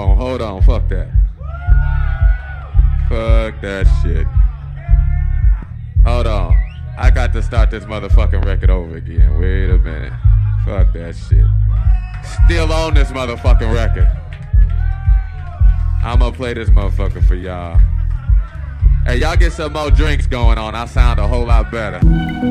on, fuck that. Fuck that shit. Hold on. I got to start this motherfucking record over again. Wait a minute. Fuck that shit. Still on this motherfucking record. I'm gonna play this motherfucker for y'all. Hey, y'all get some more drinks going on. I sound a whole lot better.